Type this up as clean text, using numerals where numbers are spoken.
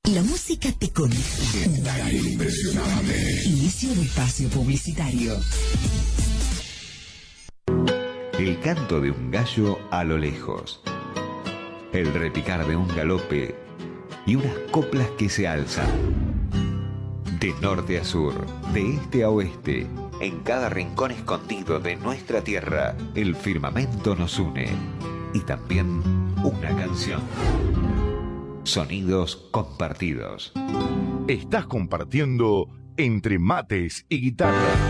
La música te conecta. Está impresionante. Inicio de espacio publicitario. El canto de un gallo a lo lejos. El repicar de un galope y unas coplas que se alzan. De norte a sur, de este a oeste, en cada rincón escondido de nuestra tierra, el firmamento nos une. Y también una canción. Sonidos compartidos. Estás compartiendo entre mates y guitarra.